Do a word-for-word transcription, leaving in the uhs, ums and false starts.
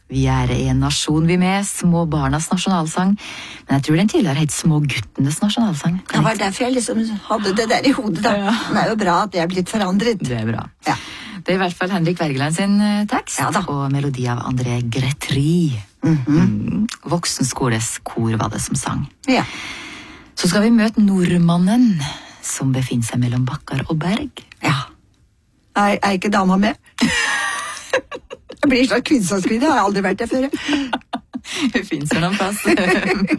Vi er en nasjon vi med, små barnas nasjonalsang. Men jeg tror den tidligere het små guttenes nasjonalsang. Det var derfor jeg liksom hadde det der i hodet da. Ja. Det er jo bra at det er blitt forandret. Det er bra. Ja. Det er i hvert fall Henrik Wergeland sin eh, tekst, Ja da. og melodi av André Gretry. mm. Voksenskoles kor var det som sang. Ja. Så skal vi møte nordmannen, som befinner seg mellom bakkar og berg. Ja. Er, er ikke dama med? Jeg blir sånn kvinnsaskvinne, jeg har aldri vært der før. Det finnes jo noen plass.